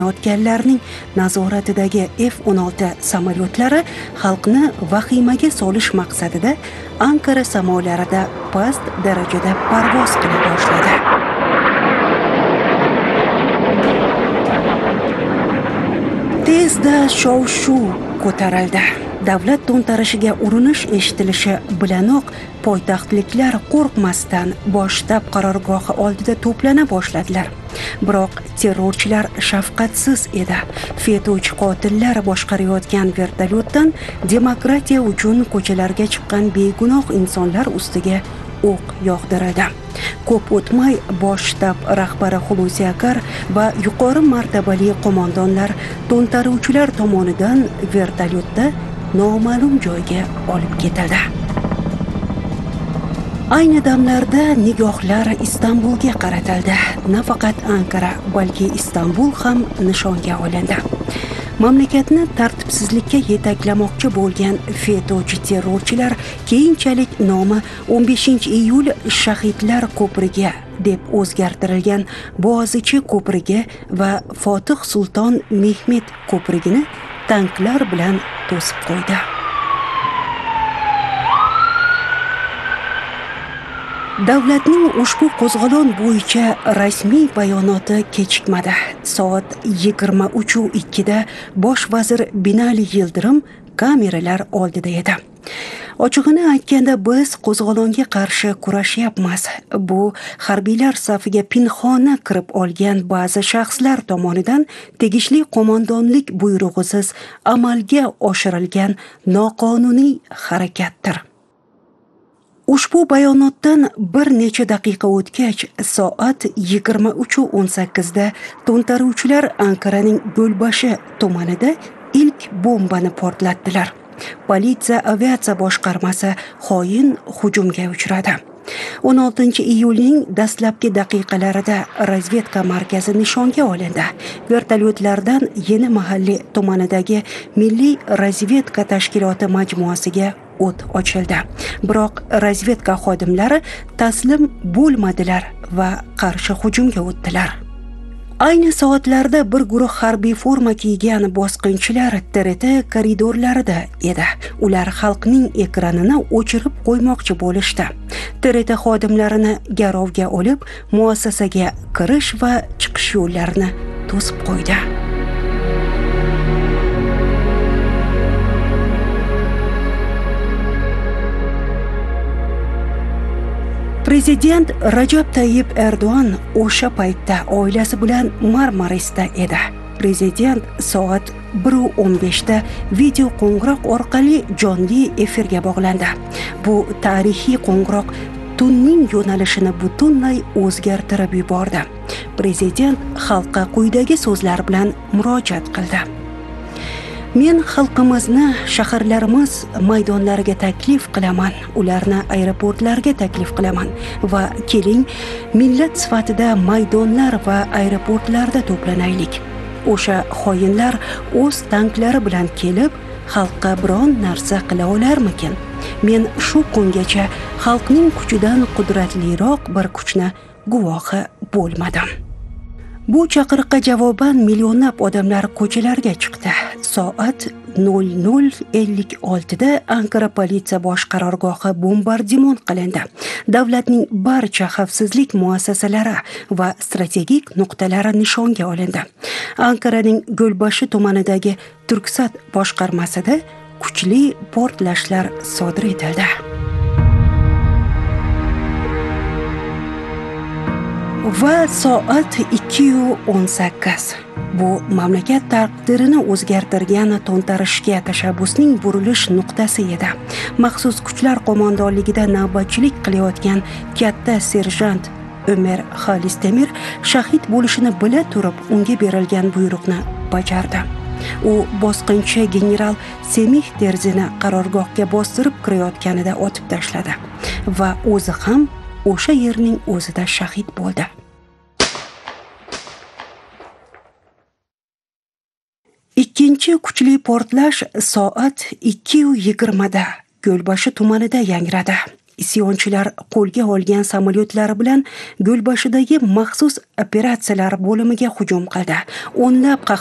O'tganlarning nazoratidagi F-16 samolyotlari xalqni vahimaga solish maqsadida Ankara samolarida past darajada parvoz qila boshladi. Tezda shov-shuv ko'tarildi. Davlat to'ntarishiga urinish eshitilishi bilanoq poytaxtliklar qo'rqmasdan bosh shtab qarorgohi oldida to'plana boshladilar. Biroq terrorchilar shafqatsiz edi. FETÖ'chi qotillar boshqarayotgan vertolyotdan demokratiya uchun ko'chalarga chiqqan begunoh insonlar ustiga o'q yog'dirildi. Ko'p o'tmay bosh shtab rahbari Xulusi Akar va yuqori martabali qo'mondonlar to'ntaruvchilar tomonidan vertolyotda noma'lum joyga olib ketildi. Ayni damlarda nigohlar Istanbulga qaratildi. Nafaqat Ankara, balki Istanbul ham nishonga olindi. Mamlakatni tartibsizlikka yetaklamoqchi bo'lgan FETÖ'chi terrorchilar keyinchalik nomi 15-iyul shahidlar ko'priga deb o'zgartirilgan Boğazichi ko'prigi va Fotih Sulton Mehmet ko'prigini tanklar bilan to'sib qo'ydi. Davlatning ushbu qo'zg'olon bo'yicha rasmiy bayonoti kechikmadi. Soat 23:02 da bosh vazir Binali Yildirim kameralar oldida edi. Ochig'ini aytganda biz qo'zg'olonga qarshi kurashyapmiz. Bu harbiylar safiga pinhona kirib olgan ba'zi shaxslar tomonidan tegishli qo'mondonlik buyrug'isiz amalga oshirilgan noqonuniy harakatdir. Ushbu bayonotdan bir necha daqiqa o'tgach, soat 23:18 da to'ntaruvchilar Ankaraning Gulbashi tumanida ilk bombani portlatdilar. Politsiya aviatsiya boshqarmasi xoin hujumga uchradi. 16-iyulning dastlabki daqiqalarida razvedka markazi nishonga olindi. Vertolyotlardan Yeni Mahalliy tumanidagi Milliy razvedka tashkiloti majmuasiga o't ochildi. Biroq razvedka xodimlari taslim bo'lmadilar va qarshi hujumga o'tdilar. Ayni soatlarda bir guruh harbiy forma kiygan bosqinchilar TRT koridorlarida edi. Ular xalqning ekranini o'chirib qo'ymoqchi bo'lishdi. TRT xodimlarini garovga olib, muassasaga kirish va chiqish yo'llarini to'sib qo'ydi. Prezident Rajab Tayyip Erdo'g'an o'sha paytda oilasi bilan Marmarisda edi. Prezident soat 1:15 da video qo'ng'iroq orqali jonli efirga bog'landi. Bu tarixiy qo'ng'iroq tunning yo'nalishini butunlay o'zgartirib yubordi. Prezident xalqqa quyidagi so'zlar bilan murojaat qildi. Men xalqimizni shaharlarimiz maydonlariga taklif qilaman, ularni aeroportlarga taklif qilaman va keling, millat sifatida maydonlar va aeroportlarda to'planaylik. O'sha xoinlar o'z tanklari bilan kelib, xalqqa biron narsa qila olarmikin? Men shu kungacha xalqning kuchidan qudratliroq bir kuchni guvohi bo'lmadim. Bu chaqiriqqa javoban millionlab odamlar ko'chalarga chiqdi. Soat 00:56 da Ankara politsiya bosh qarorgohi bombardimon qilindi. Davlatning barcha xavfsizlik muassasalari va strategik nuqtalari nishonga olindi. Ankaraning Gulbashi tumanidagi Turksat boshqarmasida kuchli portlashlar sodir etildi. Va soat 2:18. Bu mamlakat taqdirini o'zgartirgan to'ntarishga tashabbusning burilish nuqtasi edi. Maxsus kuchlar qo'mondonligida navbatchilik qilayotgan katta serjant Ömer Xalistemir shahid bo'lishini bila turib unga berilgan buyruqni bajardi. U bosqinchi general Semih Terzini qarorgohga bostirib kirayotganida otib tashladi va o'zi ham o'sha yerning o'zida shahid bo'ldi. Ikkinchi kuchli portlash soat 2:20 da Gulbashi tumanida yangradi. isyonchilar qo'lga olgan samolyotlari bilan Gulboshidagi maxsus operatsiyalar bo'limiga hujum qildi. O'nlab